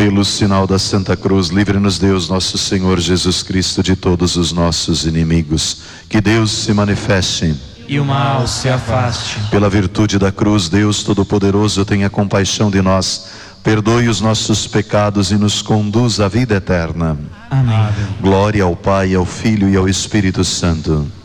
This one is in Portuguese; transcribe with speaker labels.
Speaker 1: Pelo sinal da Santa Cruz, livre-nos Deus, nosso Senhor Jesus Cristo, de todos os nossos inimigos. Que Deus se manifeste
Speaker 2: e o mal se afaste.
Speaker 1: Pela virtude da cruz, Deus Todo-Poderoso, tenha compaixão de nós, perdoe os nossos pecados e nos conduz à vida eterna.
Speaker 2: Amém.
Speaker 1: Glória ao Pai, ao Filho e ao Espírito Santo.